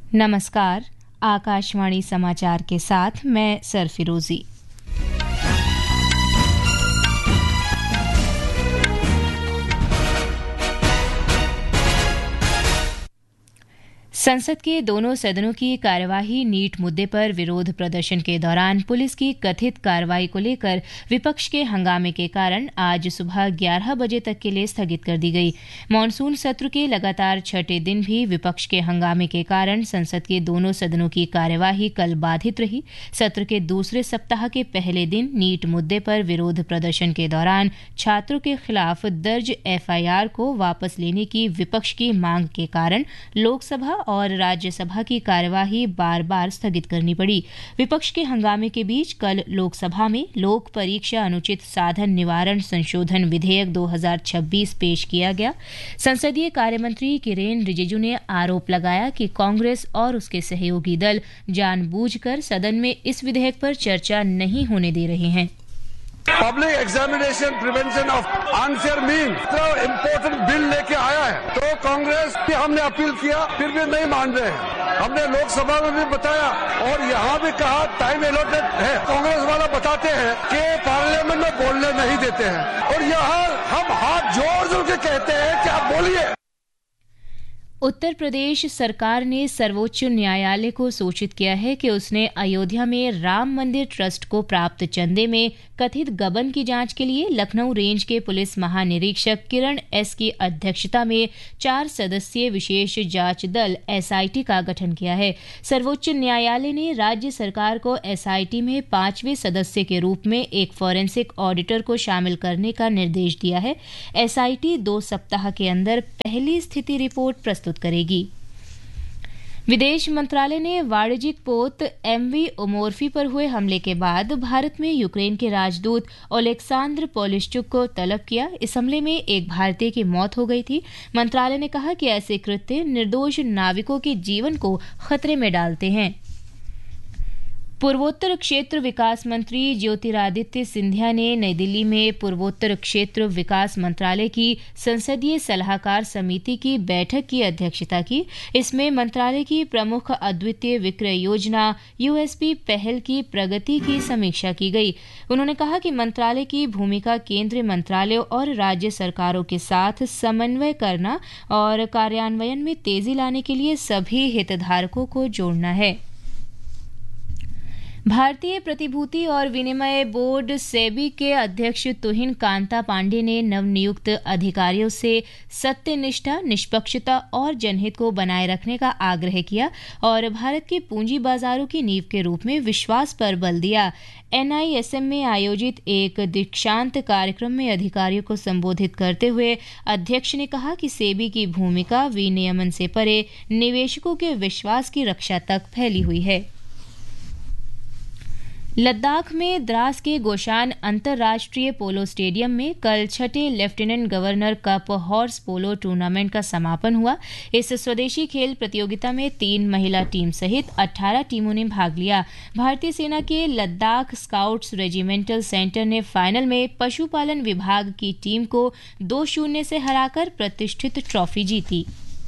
नमस्कार, आकाशवाणी समाचार के साथ मैं सरफिरोजी। संसद के दोनों सदनों की कार्यवाही नीट मुद्दे पर विरोध प्रदर्शन के दौरान पुलिस की कथित कार्रवाई को लेकर विपक्ष के हंगामे के कारण आज सुबह 11 बजे तक के लिए स्थगित कर दी गई। मॉनसून सत्र के लगातार छठे दिन भी विपक्ष के हंगामे के कारण संसद के दोनों सदनों की कार्यवाही कल बाधित रही। सत्र के दूसरे सप्ताह के पहले दिन नीट मुद्दे पर विरोध प्रदर्शन के दौरान छात्रों के खिलाफ दर्ज एफआईआर को वापस लेने की विपक्ष की मांग के कारण लोकसभा और राज्यसभा की कार्यवाही बार बार स्थगित करनी पड़ी। विपक्ष के हंगामे के बीच कल लोकसभा में लोक परीक्षा अनुचित साधन निवारण संशोधन विधेयक 2026 पेश किया गया। संसदीय कार्यमंत्री किरेन रिजिजू ने आरोप लगाया कि कांग्रेस और उसके सहयोगी दल जानबूझकर सदन में इस विधेयक पर चर्चा नहीं होने दे रहे हैं। Public examination prevention of unfair mean तो इम्पोर्टेंट बिल लेके आया है, तो कांग्रेस भी हमने अपील किया, फिर भी नहीं मान रहे हैं। हमने लोकसभा में भी बताया और यहाँ भी कहा टाइम एलोटेड है। कांग्रेस वाला बताते हैं कि पार्लियामेंट में बोलने नहीं देते हैं और यहाँ हम हाथ जोड़ जोड़ के कहते हैं कि आप बोलिए। उत्तर प्रदेश सरकार ने सर्वोच्च न्यायालय को सूचित किया है कि उसने अयोध्या में राम मंदिर ट्रस्ट को प्राप्त चंदे में कथित गबन की जांच के लिए लखनऊ रेंज के पुलिस महानिरीक्षक किरण एस की अध्यक्षता में 4 सदस्यीय विशेष जांच दल एसआईटी का गठन किया है। सर्वोच्च न्यायालय ने राज्य सरकार को एसआईटी में 5वें सदस्य के रूप में एक फॉरेंसिक ऑडिटर को शामिल करने का निर्देश दिया है। एसआईटी 2 सप्ताह के अंदर पहली स्थिति रिपोर्ट प्रस्तुत करेगी। विदेश मंत्रालय ने वाणिज्यिक पोत एमवी ओमोर्फी पर हुए हमले के बाद भारत में यूक्रेन के राजदूत ओलेक्सांद्र पोलिश्चुक को तलब किया। इस हमले में एक भारतीय की मौत हो गई थी। मंत्रालय ने कहा कि ऐसे कृत्य निर्दोष नाविकों के जीवन को खतरे में डालते हैं। पूर्वोत्तर क्षेत्र विकास मंत्री ज्योतिरादित्य सिंधिया ने नई दिल्ली में पूर्वोत्तर क्षेत्र विकास मंत्रालय की संसदीय सलाहकार समिति की बैठक की अध्यक्षता की। इसमें मंत्रालय की प्रमुख अद्वितीय विक्रय योजना यूएसपी पहल की प्रगति की समीक्षा की गई। उन्होंने कहा कि मंत्रालय की भूमिका केंद्रीय मंत्रालयों और राज्य सरकारों के साथ समन्वय करना और कार्यान्वयन में तेजी लाने के लिए सभी हितधारकों को जोड़ना है। भारतीय प्रतिभूति और विनिमय बोर्ड सेबी के अध्यक्ष तुहिन कांता पांडे ने नवनियुक्त अधिकारियों से सत्यनिष्ठा, निष्पक्षता और जनहित को बनाए रखने का आग्रह किया और भारत के पूंजी बाजारों की नींव के रूप में विश्वास पर बल दिया। एनआईएसएम में आयोजित एक दीक्षांत कार्यक्रम में अधिकारियों को संबोधित करते हुए अध्यक्ष ने कहा कि सेबी की भूमिका विनियमन से परे निवेशकों के विश्वास की रक्षा तक फैली हुई है। लद्दाख में द्रास के गोशान अंतर्राष्ट्रीय पोलो स्टेडियम में कल छठे lieutenant governor cup horse polo tournament का समापन हुआ। इस स्वदेशी खेल प्रतियोगिता में 3 महिला टीम सहित 18 टीमों ने भाग लिया। भारतीय सेना के लद्दाख स्काउट्स रेजिमेंटल सेंटर ने फाइनल में पशुपालन विभाग की टीम को 2-0 से हराकर प्रतिष्ठित ट्रॉफी जीती।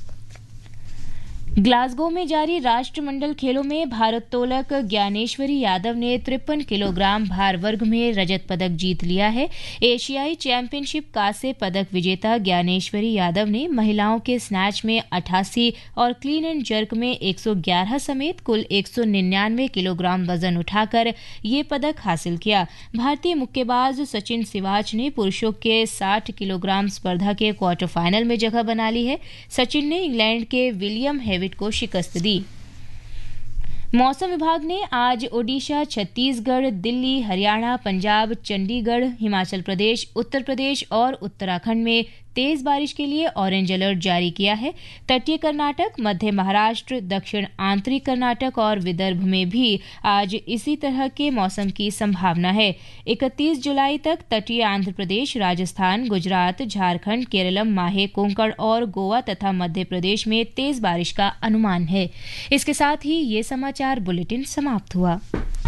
ग्लासगो में जारी राष्ट्रमंडल खेलों में भारोत्तोलक ज्ञानेश्वरी यादव ने 53 किलोग्राम भार वर्ग में रजत पदक जीत लिया है। एशियाई चैंपियनशिप कांस्य पदक विजेता ज्ञानेश्वरी यादव ने महिलाओं के स्नैच में 88 और क्लीन एंड जर्क में 111 समेत कुल 199 किलोग्राम वजन उठाकर ये पदक हासिल किया। भारतीय मुक्केबाज सचिन सिवाच ने पुरुषों के 60 किलोग्राम स्पर्धा के क्वार्टर फाइनल में जगह बना ली है। सचिन ने इंग्लैंड के विलियम को शिकस्त दी। मौसम विभाग ने आज ओडिशा, छत्तीसगढ़, दिल्ली, हरियाणा, पंजाब, चंडीगढ़, हिमाचल प्रदेश, उत्तर प्रदेश और उत्तराखंड में तेज बारिश के लिए ऑरेंज अलर्ट जारी किया है। तटीय कर्नाटक, मध्य महाराष्ट्र, दक्षिण आंतरिक कर्नाटक और विदर्भ में भी आज इसी तरह के मौसम की संभावना है। 31 जुलाई तक तटीय आंध्र प्रदेश, राजस्थान, गुजरात, झारखंड, केरलम, माहे, कोंकण और गोवा तथा मध्य प्रदेश में तेज बारिश का अनुमान है। इसके साथ ही ये समाचार बुलेटिन समाप्त हुआ।